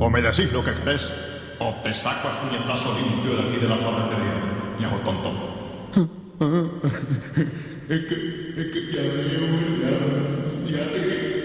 O me decís lo que querés, o te saco a puñetazo limpio de aquí de la ferretería, viejo tonto. Es que ya veo, ya te